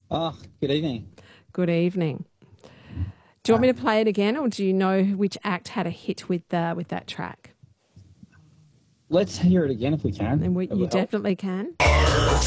Good evening. Good evening. Do you want me to play it again, or do you know which act had a hit with that track? Let's hear it again if we can. And It you will help. definitely can.